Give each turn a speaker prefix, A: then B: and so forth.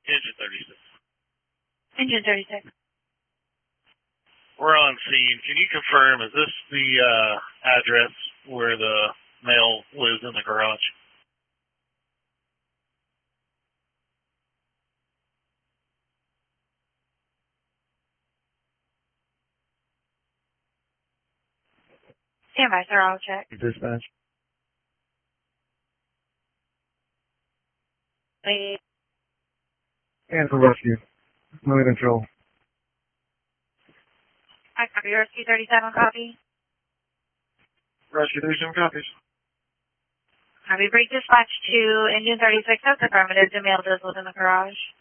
A: Engine 36.
B: Engine 36.
A: We're on scene. Can you confirm, is this the address where the male lives in the garage?
B: Stand by, sir. I'll check.
C: Dispatch.
B: Wait.
C: And for rescue. No control.
B: I copy. Rescue 37, copy.
C: Rescue 37 copies.
B: Copy. Brief dispatch to Engine 36. That's affirmative. The male does live in the garage.